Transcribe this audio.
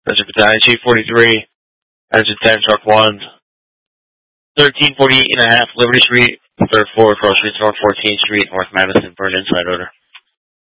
Engine Battalion Chief 43, Engine 10, Truck 1, 1348 and a half, Liberty Street, 3rd floor, across streets, North 14th Street, North Madison, for an inside order.